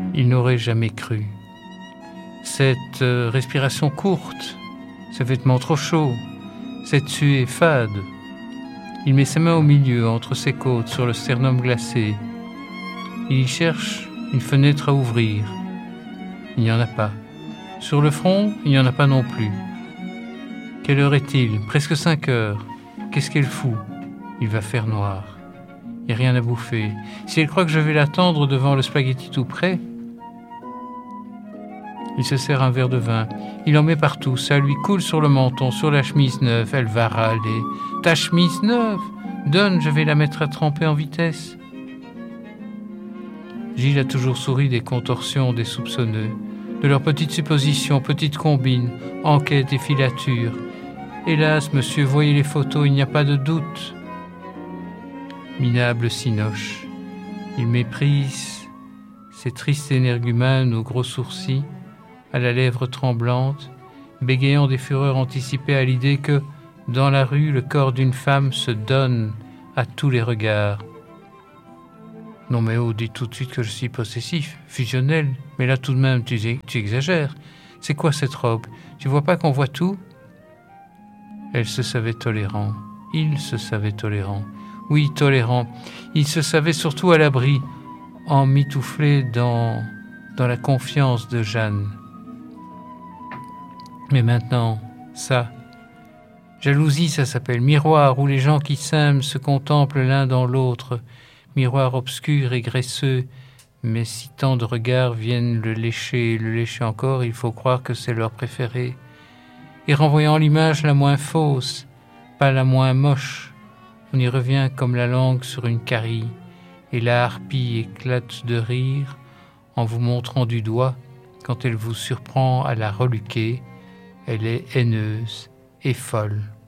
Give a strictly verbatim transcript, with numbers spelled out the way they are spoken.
Il n'aurait jamais cru. Cette euh, respiration courte, ce vêtement trop chaud, cette suée fade. Il met sa main au milieu, entre ses côtes, sur le sternum glacé. Il y cherche une fenêtre à ouvrir. Il n'y en a pas. Sur le front, il n'y en a pas non plus. Quelle heure est-il ? Presque cinq heures. Qu'est-ce qu'elle fout ? Il va faire noir. Il n'y a rien à bouffer. Si elle croit que je vais l'attendre devant le spaghetti tout prêt, il se sert un verre de vin. Il en met partout. Ça lui coule sur le menton, sur la chemise neuve. Elle va râler. « Ta chemise neuve ? Donne, je vais la mettre à tremper en vitesse. » Gilles a toujours souri des contorsions des soupçonneux, de leurs petites suppositions, petites combines, enquêtes et filatures. Hélas, monsieur, voyez les photos, il n'y a pas de doute. Minable Cinoche. Il méprise ces tristes énergumènes aux gros sourcils, à la lèvre tremblante, bégayant des fureurs anticipées à l'idée que, dans la rue, le corps d'une femme se donne à tous les regards. Non mais oh, dis tout de suite que je suis possessif, fusionnel, mais là tout de même tu, tu exagères. C'est quoi cette robe ? Tu vois pas qu'on voit tout ? Elle se savait tolérant, il se savait tolérant. Oui, tolérant, il se savait surtout à l'abri, emmitouflé dans, dans la confiance de Jeanne. Mais maintenant, ça, jalousie ça s'appelle, miroir où les gens qui s'aiment se contemplent l'un dans l'autre, miroir obscur et graisseux, mais si tant de regards viennent le lécher et le lécher encore, il faut croire que c'est leur préféré. Et renvoyant l'image la moins fausse, pas la moins moche, on y revient comme la langue sur une carie, et la harpie éclate de rire en vous montrant du doigt, quand elle vous surprend à la reluquer, elle est haineuse et folle.